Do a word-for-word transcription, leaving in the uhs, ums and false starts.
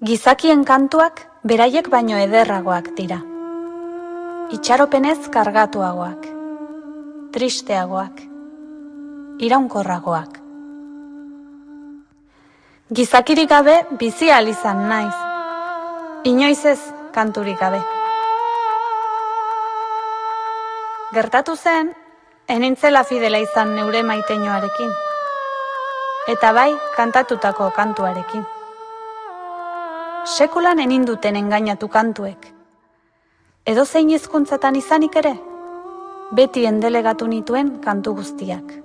Gizakien kantuak beraiek baino ederragoak dira. Itxaropenez kargatuagoak, tristeagoak, iraunkorragoak. Gizakirik gabe bizi ahal izan naiz, inoiz ez kanturik gabe. Gertatu zen, enintzela fidela izan neure maiteinoarekin, eta bai kantatutako kantuarekin. Sekulan eninduten engainatu kantuek. Edo zein hizkuntzatan izanik ere, beti endelegatu nituen kantu guztiak.